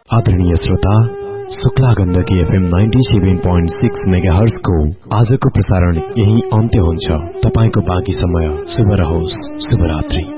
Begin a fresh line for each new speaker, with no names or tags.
आदरणीय श्रोता, Shukla Gandaki FM 97.6 megahertz को आजको प्रसारण यही अन्त्य हुन्छ। तपाईको बाँकी समय शुभ रहोस्। शुभरात्रि।